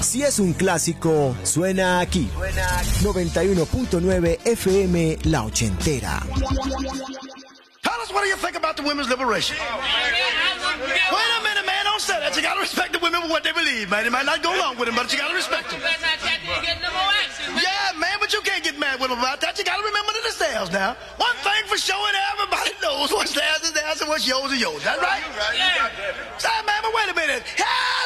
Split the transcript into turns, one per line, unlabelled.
Si es un clásico, suena aquí. 91.9 FM La Ochentera.
Fellas, what do you think about the women's liberation? Wait a minute, man, don't say that. You gotta respect the women for what they believe, man. They might not go along with them, but you gotta respect them. Yeah, man, but you can't get mad with them about that. You gotta remember that it's theirs now. One thing for sure, and everybody knows what's theirs is theirs and what's yours is yours. That's right? Say, man, but wait a minute.